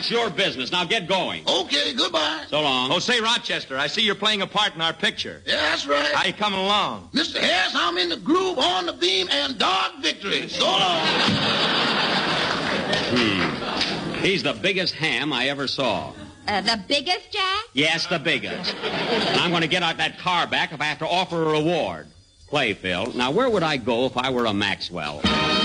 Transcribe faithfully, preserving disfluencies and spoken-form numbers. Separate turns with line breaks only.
That's your business. Now get going.
Okay, goodbye.
So long.
Oh, say, Rochester, I see you're playing a part in our picture.
Yeah, that's right.
How you coming along?
Mister Harris, I'm in the groove, on the beam, and dark victory. So long.
Hmm. He's the biggest ham I ever saw.
Uh, the biggest, Jack?
Yes, the biggest. And I'm going to get out that car back if I have to offer a reward. Play, Phil. Now, where would I go if I were a Maxwell?